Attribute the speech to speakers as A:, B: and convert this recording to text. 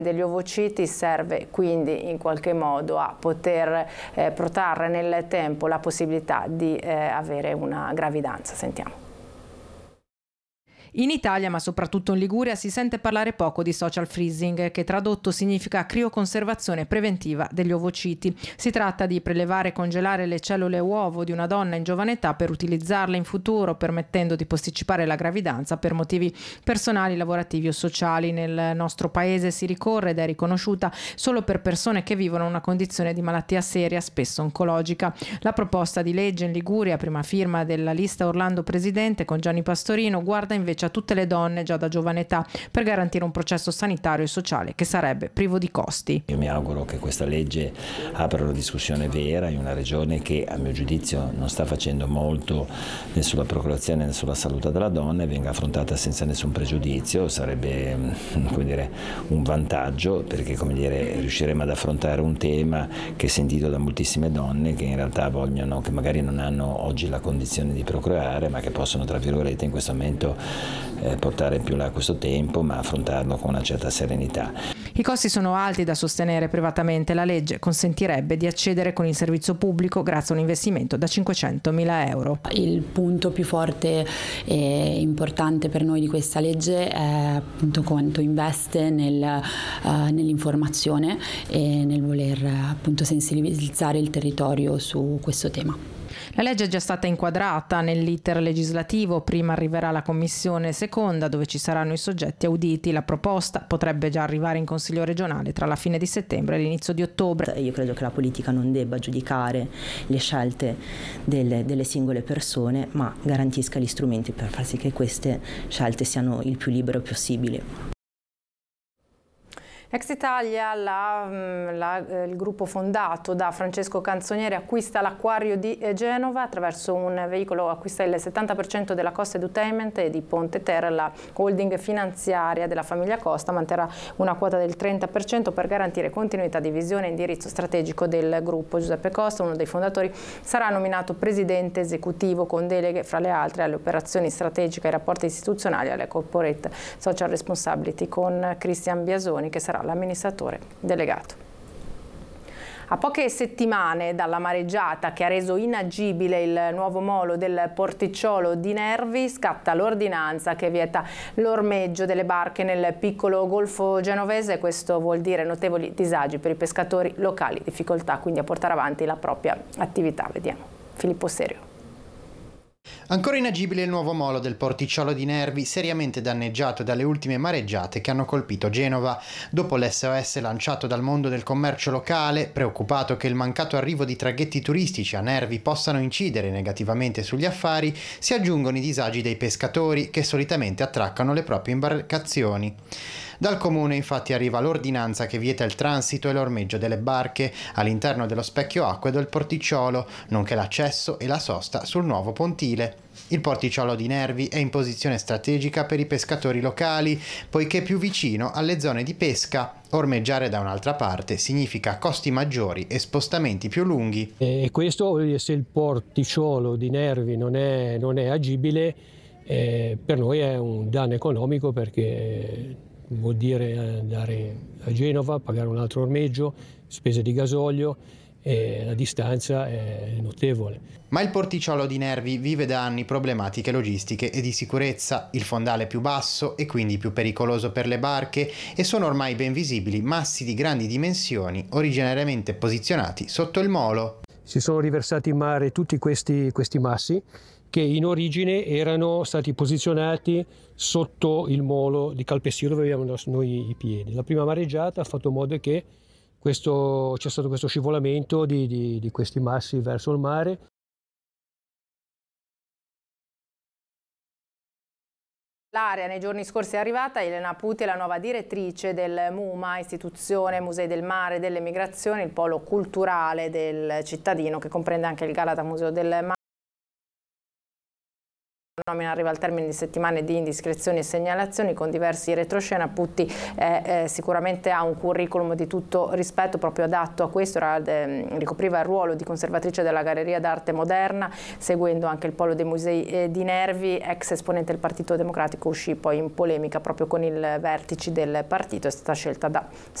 A: degli ovociti serve quindi in qualche modo a poter protrarre nel tempo la possibilità di avere una gravidanza. Sentiamo.
B: In Italia, ma soprattutto in Liguria, si sente parlare poco di social freezing, che tradotto significa crioconservazione preventiva degli ovociti. Si tratta di prelevare e congelare le cellule uovo di una donna in giovane età per utilizzarle in futuro, permettendo di posticipare la gravidanza per motivi personali, lavorativi o sociali. Nel nostro paese si ricorre ed è riconosciuta solo per persone che vivono una condizione di malattia seria, spesso oncologica. La proposta di legge in Liguria, prima firma della lista Orlando Presidente con Gianni Pastorino, guarda invece a tutte le donne già da giovane età per garantire un processo sanitario e sociale che sarebbe privo di costi.
C: Io mi auguro che questa legge apra una discussione vera in una regione che a mio giudizio non sta facendo molto né sulla procreazione né sulla salute della donna e venga affrontata senza nessun pregiudizio. Sarebbe un vantaggio perché riusciremo ad affrontare un tema che è sentito da moltissime donne che in realtà che magari non hanno oggi la condizione di procreare ma che possono tra virgolette in questo momento portare più là questo tempo ma affrontarlo con una certa serenità.
B: I costi sono alti da sostenere privatamente. La legge consentirebbe di accedere con il servizio pubblico grazie a un investimento da 500.000 euro.
D: Il punto più forte e importante per noi di questa legge è appunto quanto investe nell'informazione e nel voler appunto sensibilizzare il territorio su questo tema.
B: La legge è già stata inquadrata nell'iter legislativo, prima arriverà la commissione seconda dove ci saranno i soggetti auditi. La proposta potrebbe già arrivare in Consiglio regionale tra la fine di settembre e l'inizio di ottobre.
E: Io credo che la politica non debba giudicare le scelte delle singole persone, ma garantisca gli strumenti per far sì che queste scelte siano il più libere possibile.
A: Ex Italia, il gruppo fondato da Francesco Canzonieri acquista l'acquario di Genova. Attraverso un veicolo acquista il 70% della Costa Edutainment e di Ponte Terra. La holding finanziaria della famiglia Costa manterrà una quota del 30% per garantire continuità di visione e indirizzo strategico del gruppo. Giuseppe Costa, uno dei fondatori, sarà nominato presidente esecutivo con deleghe fra le altre alle operazioni strategiche, ai rapporti istituzionali e alle corporate social responsibility, con Cristian Biasoni che sarà l'amministratore delegato. A poche settimane dalla mareggiata che ha reso inagibile il nuovo molo del porticciolo di Nervi, scatta l'ordinanza che vieta l'ormeggio delle barche nel piccolo golfo genovese. Questo vuol dire notevoli disagi per i pescatori locali, difficoltà quindi a portare avanti la propria attività. Vediamo. Filippo Serio.
F: Ancora inagibile il nuovo molo del porticciolo di Nervi, seriamente danneggiato dalle ultime mareggiate che hanno colpito Genova. Dopo l'SOS lanciato dal mondo del commercio locale, preoccupato che il mancato arrivo di traghetti turistici a Nervi possano incidere negativamente sugli affari, si aggiungono i disagi dei pescatori che solitamente attraccano le proprie imbarcazioni. Dal comune infatti arriva l'ordinanza che vieta il transito e l'ormeggio delle barche all'interno dello specchio acque del porticciolo, nonché l'accesso e la sosta sul nuovo pontile. Il porticciolo di Nervi è in posizione strategica per i pescatori locali, poiché più vicino alle zone di pesca. Ormeggiare da un'altra parte significa costi maggiori e spostamenti più lunghi.
G: E questo, se il porticciolo di Nervi non è agibile, per noi è un danno economico, perché vuol dire andare a Genova, pagare un altro ormeggio, spese di gasolio, e la distanza è notevole.
F: Ma il porticciolo di Nervi vive da anni problematiche logistiche e di sicurezza, il fondale più basso e quindi più pericoloso per le barche, e sono ormai ben visibili massi di grandi dimensioni originariamente posizionati sotto il molo.
G: Si sono riversati in mare tutti questi massi che in origine erano stati posizionati sotto il molo di calpestio dove avevamo noi i piedi. La prima mareggiata ha fatto in modo che c'è stato questo scivolamento di questi massi verso il mare.
A: L'area nei giorni scorsi è arrivata. Elena Puti è la nuova direttrice del MUMA, istituzione Musei del Mare e delle Migrazioni, il polo culturale del cittadino che comprende anche il Galata Museo del Mare. nomina arriva al termine di settimane di indiscrezioni e segnalazioni con diversi retroscena. Putti sicuramente ha un curriculum di tutto rispetto, proprio adatto a questo, ricopriva il ruolo di conservatrice della Galleria d'Arte Moderna, seguendo anche il polo dei musei di Nervi. Ex esponente del Partito Democratico, uscì poi in polemica proprio con i vertici del partito, è stata scelta da